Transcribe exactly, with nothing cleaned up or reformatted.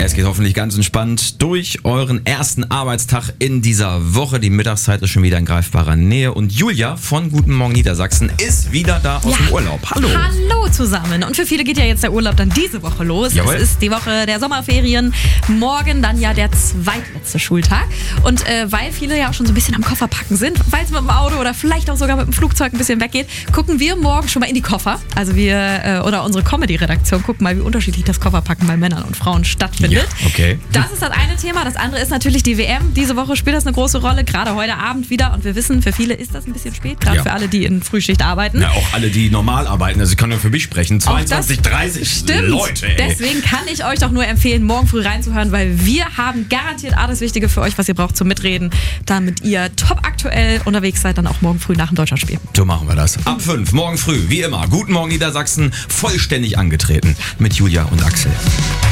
es geht hoffentlich ganz entspannt durch euren ersten Arbeitstag in dieser Woche. Die Mittagszeit ist schon wieder in greifbarer Nähe. Und Julia von Guten Morgen Niedersachsen ist wieder da aus ja. dem Urlaub. Hallo. Hallo zusammen. Und für viele geht ja jetzt der Urlaub dann diese Woche los. Jawohl. Es ist die Woche der Sommerferien. Morgen dann ja der zweitletzte Schultag. Und äh, weil viele ja auch schon so ein bisschen am Koffer packen sind, weil es mit dem Auto oder vielleicht auch sogar mit dem Flugzeug ein bisschen weggeht, gucken wir morgen schon mal in die Koffer. Also wir äh, oder unsere Comedy-Redaktion gucken mal, wie unterschiedlich das Kofferpacken bei Männern und Frauen stattfindet. Ja, okay. Das ist das eine Thema. Das andere ist natürlich die W M. Diese Woche spielt das eine große Rolle, gerade heute Abend wieder. Und wir wissen, für viele ist das ein bisschen spät, gerade Ja. für alle, die in Frühschicht arbeiten. Ja, auch alle, die normal arbeiten. Also ich kann nur für mich sprechen. zweiundzwanzig, dreißig Stimmt. Leute, ey. Deswegen kann ich euch doch nur empfehlen, morgen früh reinzuhören, weil wir haben garantiert alles Wichtige für euch, was ihr braucht zum Mitreden, damit ihr top aktuell unterwegs seid, dann auch morgen früh nach dem Deutschlandspiel. So machen wir das. Ab fünf, morgen früh, wie immer. Guten Morgen Niedersachsen, vollständig angetreten mit Julia und Axel.